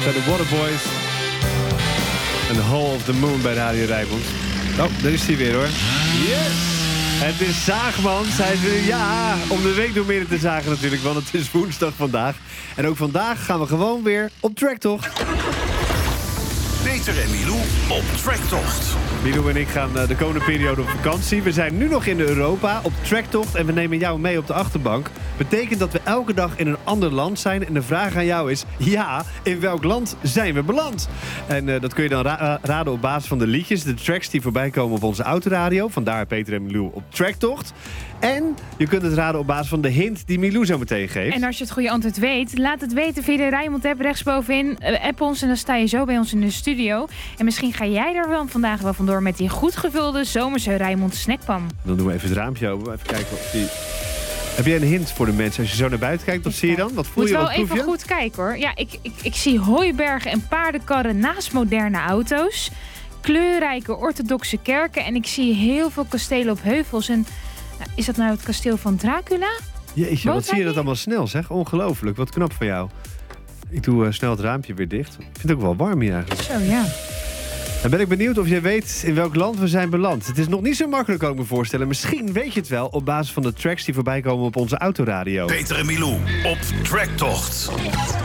zijn de Waterboys. En The Hole of the Moon bij Radio Rijnmond. Oh, daar is hij weer hoor. Yes! Het is Zaagmans. Hij is om de week door midden te zagen natuurlijk, want het is woensdag vandaag. En ook vandaag gaan we gewoon weer op tracktocht. Peter en Milou op tracktocht. Milou en ik gaan de komende periode op vakantie. We zijn nu nog in Europa op tracktocht en we nemen jou mee op de achterbank. Betekent dat we elke dag in een ander land zijn. En de vraag aan jou is, in welk land zijn we beland? En dat kun je dan raden op basis van de liedjes, de tracks die voorbij komen op onze autoradio. Vandaar Peter en Milou op tracktocht. En je kunt het raden op basis van de hint die Milou zo meteen geeft. En als je het goede antwoord weet, laat het weten via de Rijnmond-app rechtsbovenin. App ons en dan sta je zo bij ons in de studio. En misschien ga jij er wel vandaag wel vandoor met die goed gevulde zomerse Rijnmond snackpan. Dan doen we even het raampje open. Even kijken of die... Heb jij een hint voor de mensen? Als je zo naar buiten kijkt, wat zie je dan? Wat voel je? Wat proef je? Moet wel even goed kijken hoor. Ja, ik zie hooibergen en paardenkarren naast moderne auto's. Kleurrijke orthodoxe kerken. En ik zie heel veel kastelen op heuvels. En is dat nou het kasteel van Dracula? Jeetje, wat zie je dat allemaal snel zeg? Ongelooflijk, wat knap van jou. Ik doe snel het raampje weer dicht. Ik vind het ook wel warm hier eigenlijk. Zo, ja. Dan ben ik benieuwd of jij weet in welk land we zijn beland. Het is nog niet zo makkelijk, kan ik me voorstellen. Misschien weet je het wel op basis van de tracks die voorbij komen op onze autoradio. Peter en Milou op tracktocht.